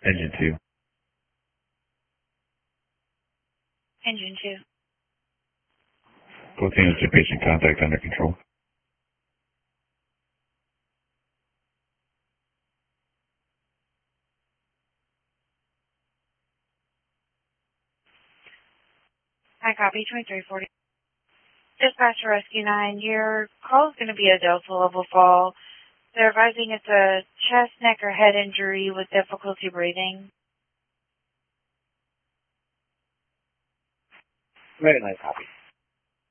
Engine 2. Engine 2. Both units are patient contact under control. I copy 2340. Dispatcher Rescue 9, your call is going to be a Delta level fall. They're advising it's a chest, neck, or head injury with difficulty breathing. Very nice copy.